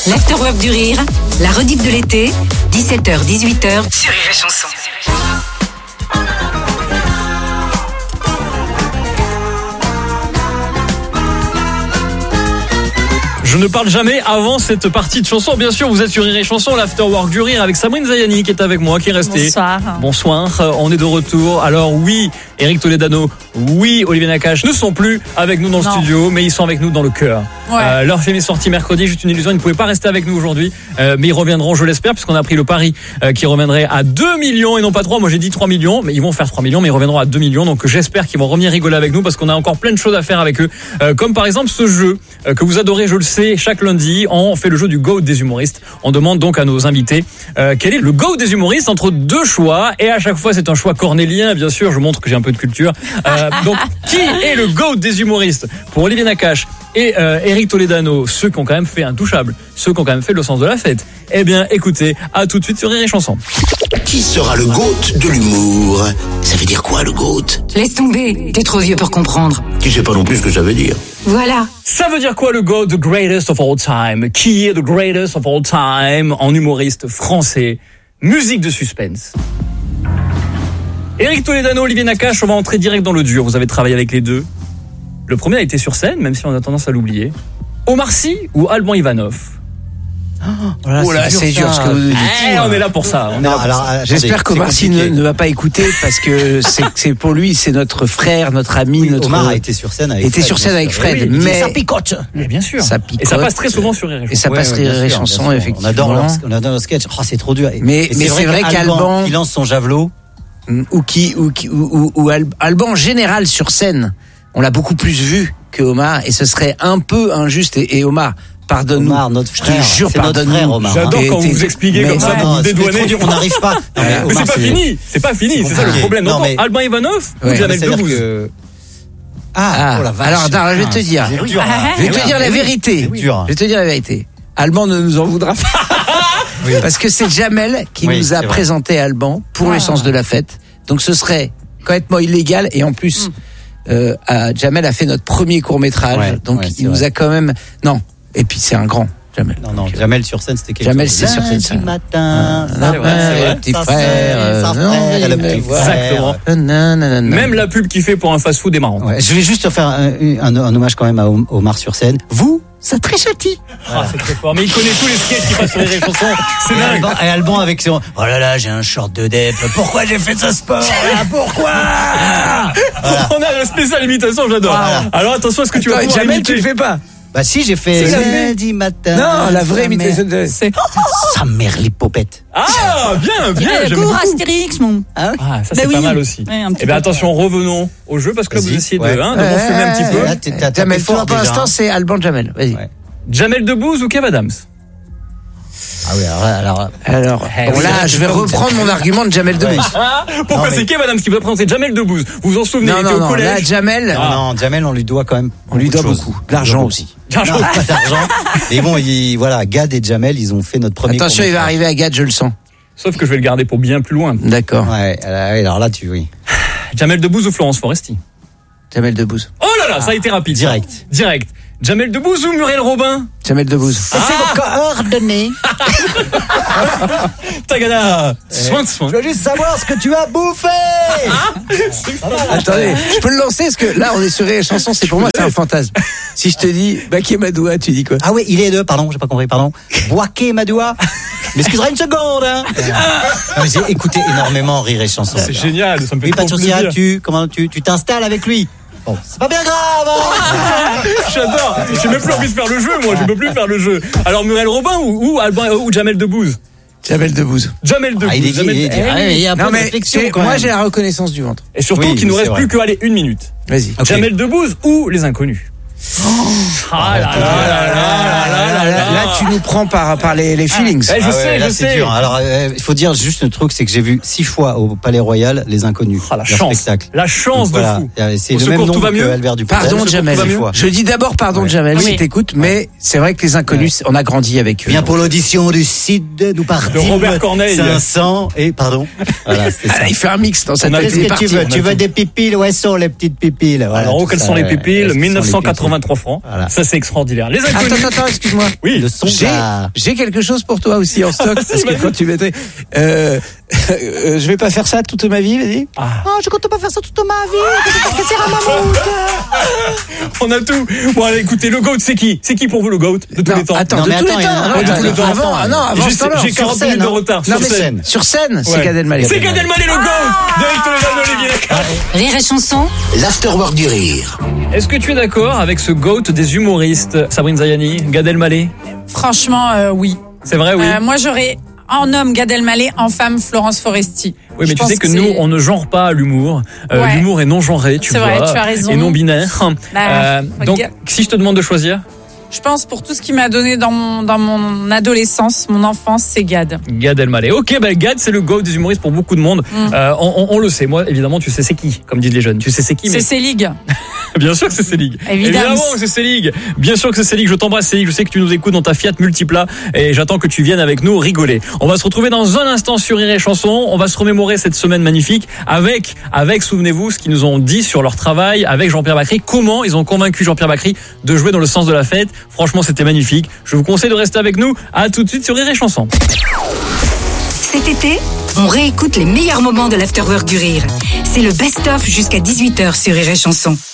L'Afterwork du Rire, la rediff de l'été, 17h-18h sur Rire et Chanson. Je ne parle jamais avant cette partie de chanson. Bien sûr, vous êtes sur Rire et Chanson, l'Afterwork du Rire avec Sabrine Zayani qui est avec moi, qui est restée. Bonsoir. On est de retour. Alors oui, Eric Toledano, oui, Olivier Nakache ne sont plus avec nous dans le studio, mais ils sont avec nous dans le cœur. Ouais. Leur film est sorti mercredi, juste une illusion, ils ne pouvaient pas rester avec nous aujourd'hui, mais ils reviendront, je l'espère, puisqu'on a pris le pari qui reviendrait à 2 millions et non pas 3. Moi j'ai dit 3 millions, mais ils vont faire 3 millions, mais ils reviendront à 2 millions. Donc j'espère qu'ils vont revenir rigoler avec nous parce qu'on a encore plein de choses à faire avec eux. Comme par exemple ce jeu que vous adorez, je le sais. Chaque lundi, on fait le jeu du GOAT des humoristes. On demande donc à nos invités quel est le GOAT des humoristes entre deux choix. Et à chaque fois, c'est un choix cornélien, bien sûr. Je montre que j'ai un peu de culture. Donc, qui est le GOAT des humoristes pour Olivier Nakache et Eric Toledano, ceux qui ont quand même fait Intouchable, ceux qui ont quand même fait Le Sens de la Fête? Eh bien, écoutez, à tout de suite sur Rire et Chanson. Qui sera le GOAT de l'humour? Ça veut dire quoi, le GOAT? Laisse tomber, t'es trop vieux pour comprendre. Tu sais pas non plus ce que ça veut dire. Voilà. Ça veut dire quoi le GOAT, the greatest of all time? Qui est the greatest of all time en humoriste français? Musique de suspense. Eric Toledano, Olivier Nakache, on va entrer direct dans le dur. Vous avez travaillé avec les deux. Le premier a été sur scène, même si on a tendance à l'oublier. Omar Sy ou Alban Ivanov? C'est dur ce que vous dites. On est là pour ça. J'espère qu'Omar Sy ne va pas écouter parce que c'est pour lui, c'est notre frère, notre ami, notre. Omar a été sur scène avec Fred, mais ça picote. Mais bien sûr. Ça picote. Et ça passe très souvent sur Rire et Chanson. Et ça passe Rire et Chanson, effectivement. On adore le sketch. Oh, c'est trop dur. Mais c'est vrai qu'Alban, il lance son javelot. Ou Alban en général sur scène, on l'a beaucoup plus vu que Omar, et ce serait un peu injuste. Et Omar, pardonne-nous. Omar, notre frère. Je te jure, pardonne-nous. J'adore quand vous vous expliquez comme ça, vous dédouanez. On n'arrive pas. Mais c'est pas fini. C'est pas fini. C'est ça le problème. Non, mais Alban Ivanov ou Jamel Debbouze? Oh la vache. Alors, je vais te dire. Je vais te dire la vérité. Je vais te dire la vérité. Alban ne nous en voudra pas. Oui. Parce que c'est Jamel qui nous a présenté Alban pour Le Sens de la Fête. Donc ce serait complètement illégal. Et en plus, Jamel a fait notre premier court-métrage. Ouais, donc il nous a quand même... Non. Et puis c'est un grand, Jamel. Non, Jamel sur scène, c'était quelque Jamel, c'est sur scène. Lundi matin, le petit frère. Exactement. Même la pub qu'il fait pour un fast-food est marrante. Ouais, je vais juste faire un hommage quand même à Omar sur scène. Vous, ça très châtie. C'est très fort. Mais il connaît tous les sketchs qui passent sur les chansons. C'est dingue. Et Alban avec son oh là là, j'ai un short de dep. Pourquoi j'ai fait ce sport? Pourquoi? On a la spéciale imitation, j'adore. Alors attention, est-ce que tu vas pouvoir Jamel, imiter? tu le fais pas. Bah si, j'ai fait lundi matin. Non, la vraie imitation de... C'est sa mère l'hippopète. Ah, bien. Cours Astérix, mon. Ça c'est pas mal aussi. Eh bien attention, revenons au jeu parce que là vous essayez de gonfler un petit peu. Jamel, pour l'instant c'est Alban Jamel. Vas-y. Jamel Debbouze ou Kev Adams? Ah oui, alors là, je vais reprendre mon argument de Jamel Debbouze. Pourquoi c'est Kev Adams qui va présenter Jamel Debbouze? Vous vous en souvenez? Il était au collège. Là, Jamel. Non, Jamel, on lui doit quand même. On lui doit beaucoup. De l'argent aussi. Pas d'argent. Mais bon, Gad et Jamel, ils ont fait notre premier. Attention, il va arriver à Gad, je le sens. Sauf que je vais le garder pour bien plus loin. D'accord. Ouais, alors là, Jamel Debbouze ou Florence Foresti? Jamel Debbouze. Oh là là, ça a été rapide. Direct. Jamel Debbouze ou Muriel Robin? Jamel Debbouze. C'est vos coordonnées. Tagada. Soin. Je veux juste savoir ce que tu as bouffé. Attendez, je peux le lancer parce que là on est sur les chansons, c'est pour moi c'est un fantasme. Si je te dis Baké Madoua, tu dis quoi? Ah oui, il est deux, pardon, j'ai pas compris, pardon. Boaké Madoua. M'excuseras une seconde, hein. Non, mais j'ai écouté énormément Rire et Chanson. C'est génial, ça me fait trop plaisir. plaisir. Tu t'installes avec lui? Bon, c'est pas bien grave, hein. J'adore. J'ai même plus envie de faire le jeu, moi. Je peux plus faire le jeu. Alors Muriel Robin ou Alban ou Jamel Debbouze? Jamel Debbouze. Il y a un peu de réflexion quand même. Moi j'ai la reconnaissance du ventre. Et surtout qu'il nous reste plus que 1 minute. Vas-y. Jamel Debbouze ou Les Inconnus? Là, tu nous prends par les feelings. Je sais. Dur. Alors, il faut dire juste un truc, c'est que j'ai vu 6 fois au Palais Royal Les Inconnus. La chance de fou. C'est le même nombre que Albert Dupontel. Pardon, Jamel. Je dis d'abord pardon, Jamel, si t'écoutes, mais c'est vrai que Les Inconnus, on a grandi avec eux. Bien pour l'audition du Cid, nous partîmes. De Robert Corneille. 500 et pardon. Voilà, c'est ça. Il fait un mix dans sa tête. Qu'est-ce que tu veux? Tu veux des pipiles? Où sont les petites pipiles? Alors, quelles sont les pipiles? 1983 francs. Ça, c'est extraordinaire. Les Inconnus. Attends, excuse-moi. Oui. son gars. J'ai quelque chose pour toi aussi en stock, parce que quand tu mettrais... je vais pas faire ça toute ma vie, vas-y. Je compte pas faire ça toute ma vie. C'est Ramamouk. On a tout. Bon, allez, écoutez, le GOAT, c'est qui? C'est qui pour vous, le GOAT? De tous les temps. Attends, de tous les temps. Avant j'ai 40 minutes de retard sur scène. Sur scène, c'est Gad Elmaleh. C'est Gad Elmaleh, le GOAT d'Éric Toledano, Olivier Nakache. Rire et chanson. L'afterwork du rire. Est-ce que tu es d'accord avec ce GOAT des humoristes, Sabrine Zayani, Gad Elmaleh? Franchement, oui. C'est vrai, oui. Moi, j'aurais en homme Gad Elmaleh, en femme Florence Foresti. Oui, mais tu sais que nous, on ne genre pas l'humour. L'humour est non genré, tu vois. C'est vrai, tu as raison. Et non binaire. Donc, si je te demande de choisir? Je pense pour tout ce qui m'a donné dans mon adolescence, mon enfance, c'est Gad. Gad Elmaleh. Ok, Gad, c'est le GOAT des humoristes pour beaucoup de monde. On le sait. Moi, évidemment, tu sais c'est qui, comme disent les jeunes. Tu sais c'est qui, mais... C'est Célig. Bien sûr que c'est Célig. Évidemment que c'est Célig. Bien sûr que c'est Célig. Je t'embrasse, Célig. Je sais que tu nous écoutes dans ta Fiat Multipla et j'attends que tu viennes avec nous rigoler. On va se retrouver dans un instant sur Rire et Chanson. On va se remémorer cette semaine magnifique avec, souvenez-vous, ce qu'ils nous ont dit sur leur travail avec Jean-Pierre Bacri. Comment ils ont convaincu Jean-Pierre Bacri de jouer dans le sens de la fête. Franchement, c'était magnifique. Je vous conseille de rester avec nous. À tout de suite sur Rire et Chanson. Cet été, on réécoute les meilleurs moments de l'Afterwork du Rire. C'est le best-of jusqu'à 18h sur Rire et Chanson.